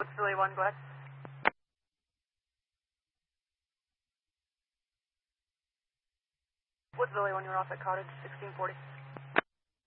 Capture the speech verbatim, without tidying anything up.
Woodsville one, go ahead. Woodsville one, you're off at Cottage, sixteen forty.